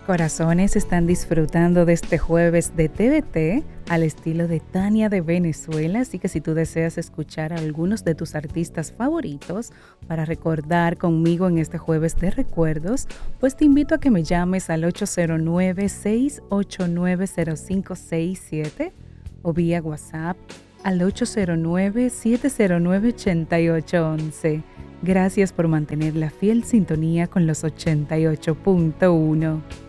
Corazones están disfrutando de este jueves de TVT al estilo de Tania de Venezuela, así que si tú deseas escuchar a algunos de tus artistas favoritos para recordar conmigo en este jueves de recuerdos, pues te invito a que me llames al 809-689-0567 o vía WhatsApp al 809-709-8811. Gracias por mantener la fiel sintonía con los 88.1.